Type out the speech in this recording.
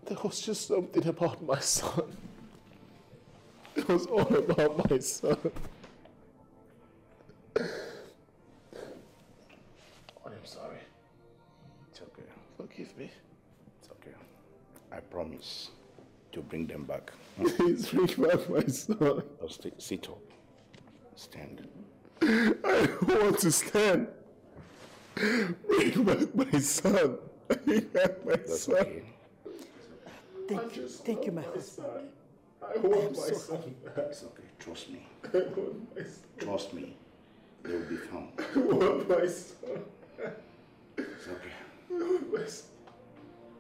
There was just something about my son. It was all about my son. I'm sorry. It's okay. Forgive me. It's okay. I promise to bring them back. Please bring back my son. Oh, sit up. Stand. I don't want to stand. Bring back my son. Bring back my son. Okay. Thank you, my husband. I want my son back. It's okay. Trust me. I want my son. Trust me. They will be found. I want my son. It's okay. I want my son.